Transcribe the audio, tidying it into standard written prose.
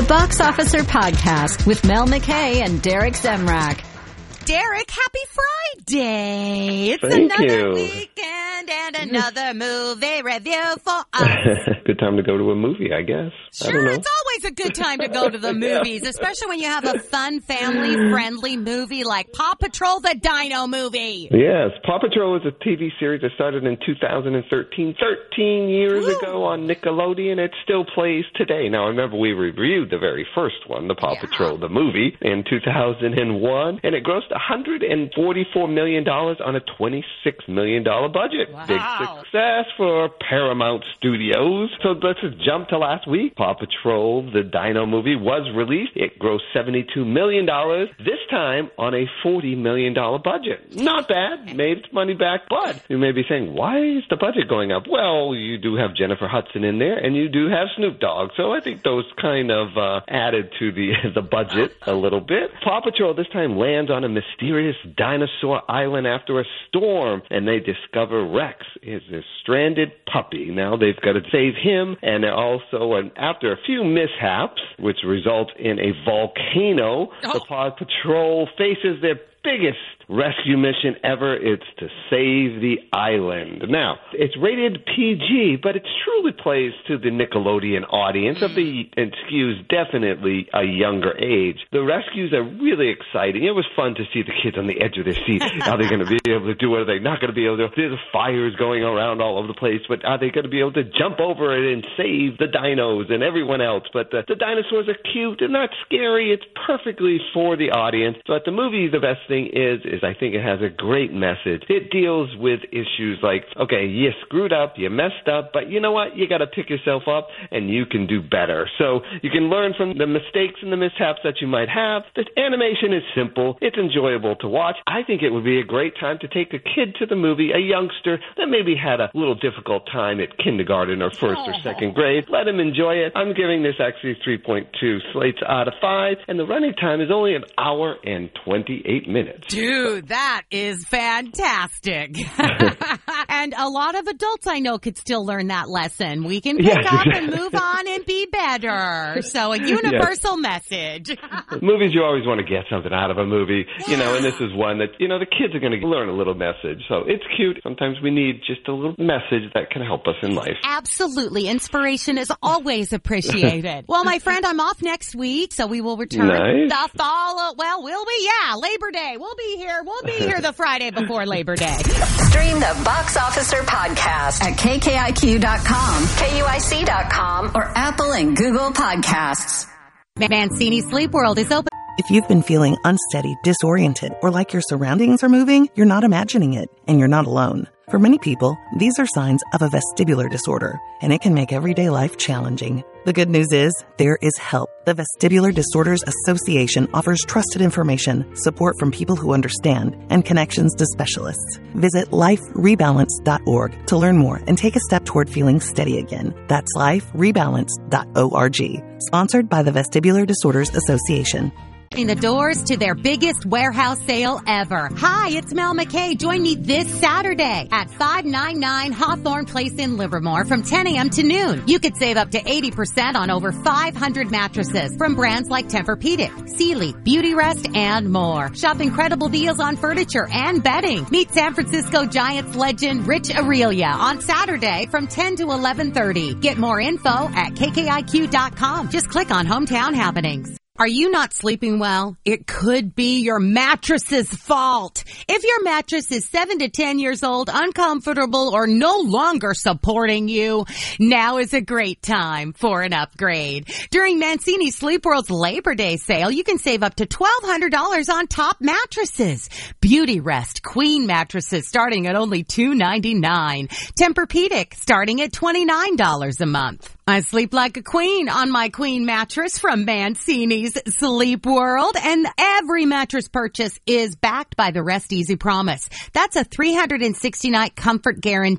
Box Officer Podcast with Mel McKay and Derek Zemrak. Derek, happy Friday. It's Thank another you. weekend and another movie review for us. Good time to go to a movie, I guess. I don't Sure, know. it's always a good time to go to the movies, especially when you have a fun, family-friendly movie like Paw Patrol, the Dino movie. Yes, Paw Patrol is a TV series that started in 2013, 13 years ago on Nickelodeon. It still plays today. Now, remember, we reviewed the very first one, the Paw Patrol, the movie, in 2001, and it grossed $144 million on a $26 million budget. Wow. Big success for Paramount Studios. So let's just jump to last week. Paw Patrol, the Dino movie, was released. It grossed $72 million, this time on a $40 million budget. Not bad. Made its money back, but you may be saying, why is the budget going up? Well, you do have Jennifer Hudson in there, and you do have Snoop Dogg. So I think those kind of added to the budget a little bit. Paw Patrol this time lands on a mysterious dinosaur island after a storm, and they discover Rex is a stranded puppy. Now they've got to save him, and also, after a few mishaps, which result in a volcano, the Paw Patrol faces their biggest rescue mission ever. It's to save the island. Now, it's rated PG, but it truly plays to the Nickelodeon audience of the, and skews definitely a younger age. The rescues are really exciting. It was fun to see the kids on the edge of their seat. Are they going to be able to do what? Are they not going to be able to? There's fires going around all over the place, but are they going to be able to jump over it and save the dinos and everyone else? But the dinosaurs are cute. They're not scary. It's perfectly for the audience. But the movie, the best thing is I think it has a great message. It deals with issues like, okay, you screwed up, you messed up, but you know what? You got to pick yourself up and you can do better. So you can learn from the mistakes and the mishaps that you might have. The animation is simple. It's enjoyable to watch. I think it would be a great time to take a kid to the movie, a youngster that maybe had a little difficult time at kindergarten or first or second grade. Let him enjoy it. I'm giving this actually 3.2 slates out of 5, and the running time is only an hour and 28 minutes. Dude, that is fantastic. And a lot of adults I know could still learn that lesson. We can pick up and move on and be better. So a universal message. Movies, you always want to get something out of a movie, you know, and this is one that, you know, the kids are going to learn a little message. So it's cute. Sometimes we need just a little message that can help us in life. Absolutely. Inspiration is always appreciated. Well, my friend, I'm off next week, so we will return the fall. Well, we'll be, Labor Day. We'll be here. We'll be here the Friday before Labor Day. Stream the Box Officer Podcast at KKIQ.com, KUIC.com, or Apple and Google Podcasts. Mancini Sleep World is open. If you've been feeling unsteady, disoriented, or like your surroundings are moving, you're not imagining it, and you're not alone. For many people, these are signs of a vestibular disorder, and it can make everyday life challenging. The good news is, there is help. The Vestibular Disorders Association offers trusted information, support from people who understand, and connections to specialists. Visit liferebalance.org to learn more and take a step toward feeling steady again. That's liferebalance.org. Sponsored by the Vestibular Disorders Association. The doors to their biggest warehouse sale ever. Hi, it's Mel McKay. Join me this Saturday at 599 Hawthorne Place in Livermore from 10 a.m. to noon. You could save up to 80% on over 500 mattresses from brands like Tempur-Pedic, Sealy, Beautyrest, and more. Shop incredible deals on furniture and bedding. Meet San Francisco Giants legend Rich Aurelia on Saturday from 10 to 11:30. Get more info at KKIQ.com. Just click on Hometown Happenings. Are you not sleeping well? It could be your mattress's fault. If your mattress is 7 to 10 years old, uncomfortable, or no longer supporting you, now is a great time for an upgrade. During Mancini Sleep World's Labor Day sale, you can save up to $1,200 on top mattresses. Beautyrest Queen mattresses starting at only $299. Tempur-Pedic starting at $29 a month. I sleep like a queen on my queen mattress from Mancini's Sleep World, and every mattress purchase is backed by the Rest Easy Promise. That's a 360-night comfort guarantee.